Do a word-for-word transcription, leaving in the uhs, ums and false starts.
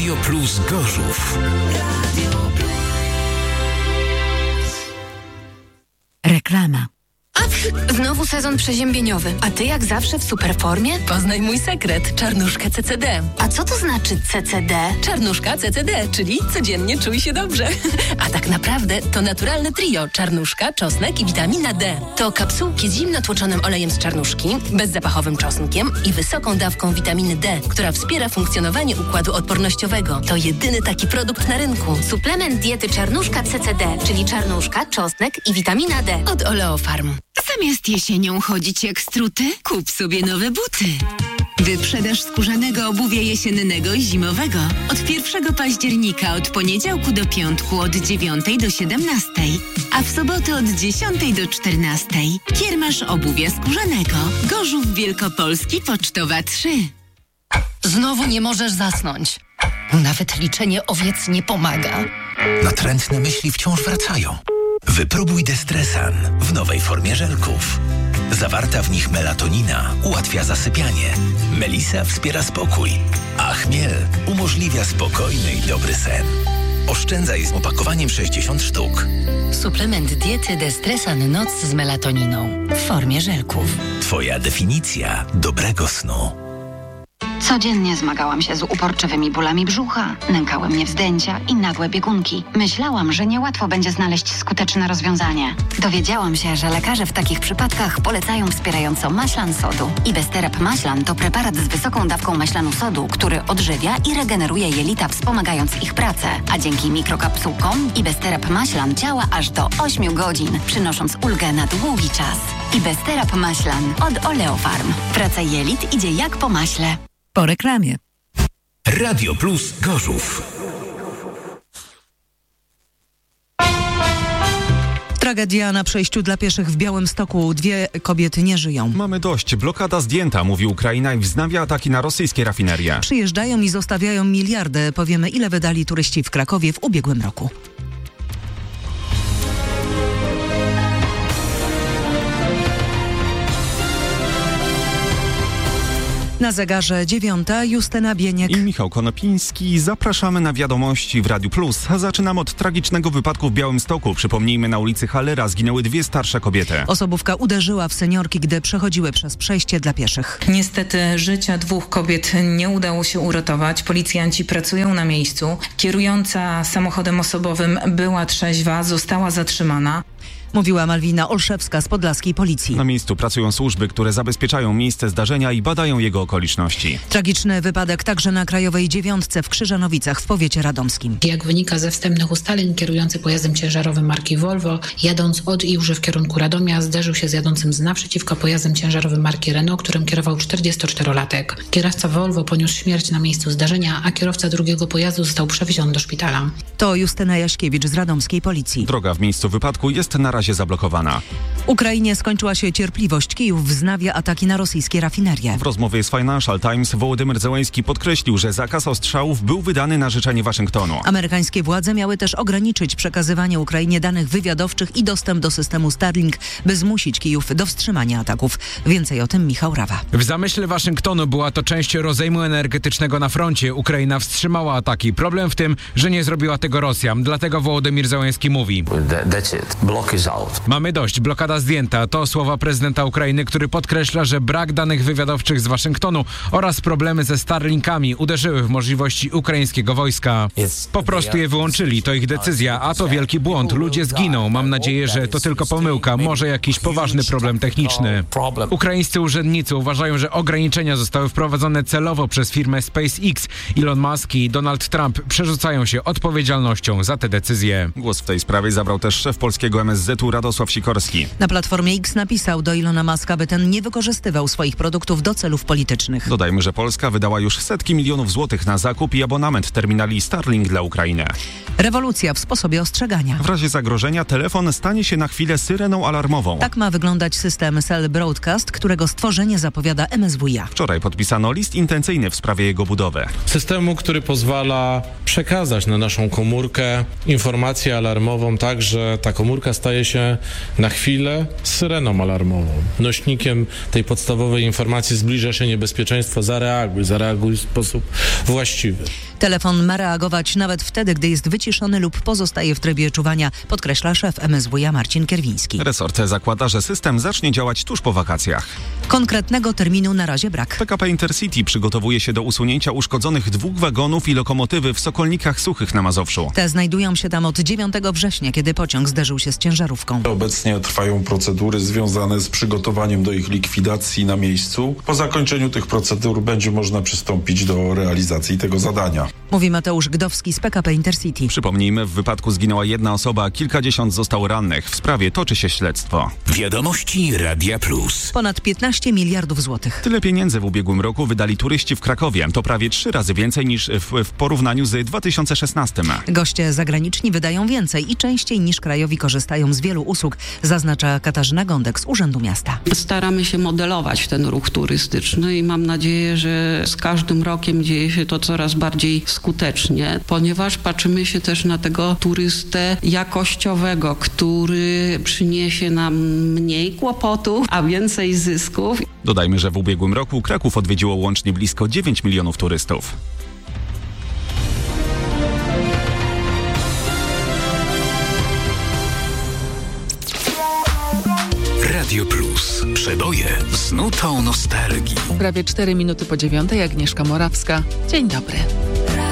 Radio Plus Gorzów. Reklama. Znowu sezon przeziębieniowy, a ty jak zawsze w super formie? Poznaj mój sekret, czarnuszka C C D. A co to znaczy C C D? Czarnuszka C C D, czyli codziennie czuj się dobrze. A tak naprawdę to naturalne trio, czarnuszka, czosnek i witamina D. To kapsułki z zimno tłoczonym olejem z czarnuszki, bezzapachowym czosnkiem i wysoką dawką witaminy D, która wspiera funkcjonowanie układu odpornościowego. To jedyny taki produkt na rynku. Suplement diety czarnuszka C C D, czyli czarnuszka, czosnek i witamina D. Od Oleofarm. Zamiast jesienią chodzić jak struty, kup sobie nowe buty. Wyprzedaż skórzanego obuwia jesiennego i zimowego. Od pierwszego października, od poniedziałku do piątku, od dziewiątej do siedemnastej, a w sobotę od dziesiątej do czternastej. Kiermasz obuwia skórzanego. Gorzów Wielkopolski, Pocztowa trzy. Znowu nie możesz zasnąć. Nawet liczenie owiec nie pomaga. Natrętne myśli wciąż wracają. Wypróbuj Destresan w nowej formie żelków. Zawarta w nich melatonina ułatwia zasypianie. Melisa wspiera spokój, a chmiel umożliwia spokojny i dobry sen. Oszczędzaj z opakowaniem sześćdziesiąt sztuk. Suplement diety Destresan Noc z melatoniną w formie żelków. Twoja definicja dobrego snu. Codziennie zmagałam się z uporczywymi bólami brzucha, nękały mnie wzdęcia i nagłe biegunki. Myślałam, że niełatwo będzie znaleźć skuteczne rozwiązanie. Dowiedziałam się, że lekarze w takich przypadkach polecają wspierająco maślan sodu. Ibesterap maślan to preparat z wysoką dawką maślanu sodu, który odżywia i regeneruje jelita, wspomagając ich pracę. A dzięki mikrokapsułkom Ibesterap maślan działa aż do ośmiu godzin, przynosząc ulgę na długi czas. Ibesterap maślan od Oleofarm. Praca jelit idzie jak po maśle. Po reklamie. Radio Plus Gorzów. Tragedia na przejściu dla pieszych w Białymstoku. Dwie kobiety nie żyją. Mamy dość. Blokada zdjęta, mówi Ukraina i wznawia ataki na rosyjskie rafinerie. Przyjeżdżają i zostawiają miliardy. Powiemy, ile wydali turyści w Krakowie w ubiegłym roku. Na zegarze dziewiąta, Justyna Bieniek I Michał Konopiński. Zapraszamy na wiadomości w Radiu Plus. Zaczynamy od tragicznego wypadku w Białymstoku. Przypomnijmy, na ulicy Hallera zginęły dwie starsze kobiety. Osobówka uderzyła w seniorki, gdy przechodziły przez przejście dla pieszych. Niestety życia dwóch kobiet nie udało się uratować. Policjanci pracują na miejscu. Kierująca samochodem osobowym była trzeźwa, została zatrzymana. Mówiła Malwina Olszewska z podlaskiej policji. Na miejscu pracują służby, które zabezpieczają miejsce zdarzenia i badają jego okoliczności. Tragiczny wypadek także na Krajowej Dziewiątce w Krzyżanowicach w powiecie radomskim. Jak wynika ze wstępnych ustaleń, kierujący pojazdem ciężarowym marki Volvo, jadąc od Iłży w kierunku Radomia, zderzył się z jadącym z naprzeciwka pojazdem ciężarowym marki Renault, którym kierował czterdziestoczterolatek. Kierowca Volvo poniósł śmierć na miejscu zdarzenia, a kierowca drugiego pojazdu został przewieziony do szpitala. To Justyna Jaśkiewicz z radomskiej policji. Droga w miejscu wypadku jest na razie zablokowana. Ukrainie skończyła się cierpliwość. Kijów wznawia ataki na rosyjskie rafinerie. W rozmowie z Financial Times Wołodymyr Zełenski podkreślił, że zakaz ostrzałów był wydany na życzenie Waszyngtonu. Amerykańskie władze miały też ograniczyć przekazywanie Ukrainie danych wywiadowczych i dostęp do systemu Starlink, by zmusić Kijów do wstrzymania ataków. Więcej o tym Michał Rawa. W zamyśle Waszyngtonu była to część rozejmu energetycznego na froncie. Ukraina wstrzymała ataki. Problem w tym, że nie zrobiła tego Rosja. Dlatego Wołodymyr Zełenski mówi: Mamy dość, blokada zdjęta. To słowa prezydenta Ukrainy, który podkreśla, że brak danych wywiadowczych z Waszyngtonu oraz problemy ze Starlinkami uderzyły w możliwości ukraińskiego wojska. Po prostu je wyłączyli, to ich decyzja, a to wielki błąd. Ludzie zginą. Mam nadzieję, że to tylko pomyłka, może jakiś poważny problem techniczny. Ukraińscy urzędnicy uważają, że ograniczenia zostały wprowadzone celowo przez firmę SpaceX. Elon Musk i Donald Trump przerzucają się odpowiedzialnością za te decyzje. Głos w tej sprawie zabrał też szef polskiego M S Z-u Radosław Sikorski. Na Platformie X napisał do Ilona Muska, by ten nie wykorzystywał swoich produktów do celów politycznych. Dodajmy, że Polska wydała już setki milionów złotych na zakup i abonament terminali Starlink dla Ukrainy. Rewolucja w sposobie ostrzegania. W razie zagrożenia telefon stanie się na chwilę syreną alarmową. Tak ma wyglądać system Cell Broadcast, którego stworzenie zapowiada M S W i A. Wczoraj podpisano list intencyjny w sprawie jego budowy. Systemu, który pozwala przekazać na naszą komórkę informację alarmową tak, że ta komórka staje się na chwilę z syreną alarmową. Nośnikiem tej podstawowej informacji: zbliża się niebezpieczeństwo, zareaguj, zareaguj w sposób właściwy. Telefon ma reagować nawet wtedy, gdy jest wyciszony lub pozostaje w trybie czuwania, podkreśla szef M S W iA Marcin Kierwiński. Resort zakłada, że system zacznie działać tuż po wakacjach. Konkretnego terminu na razie brak. P K P Intercity przygotowuje się do usunięcia uszkodzonych dwóch wagonów i lokomotywy w Sokolnikach Suchych na Mazowszu. Te znajdują się tam od dziewiątego września, kiedy pociąg zderzył się z ciężarówką. Obecnie trwają procedury związane z przygotowaniem do ich likwidacji na miejscu. Po zakończeniu tych procedur będzie można przystąpić do realizacji tego zadania. Mówi Mateusz Gdowski z P K P Intercity. Przypomnijmy, w wypadku zginęła jedna osoba, kilkadziesiąt zostało rannych. W sprawie toczy się śledztwo. Wiadomości Radia Plus. Ponad piętnaście miliardów złotych. Tyle pieniędzy w ubiegłym roku wydali turyści w Krakowie. To prawie trzy razy więcej niż w, w porównaniu z dwa tysiące szesnastym. Goście zagraniczni wydają więcej i częściej niż krajowi korzystają z wielu usług, zaznacza Katarzyna Gądek z Urzędu Miasta. Staramy się modelować ten ruch turystyczny i mam nadzieję, że z każdym rokiem dzieje się to coraz bardziej skutecznie, ponieważ patrzymy się też na tego turystę jakościowego, który przyniesie nam mniej kłopotów, a więcej zysków. Dodajmy, że w ubiegłym roku Kraków odwiedziło łącznie blisko dziewięć milionów turystów. Radio Plus. Przeboje z nutą nostalgii. Prawie cztery minuty po dziewiątej. Agnieszka Morawska. Dzień dobry.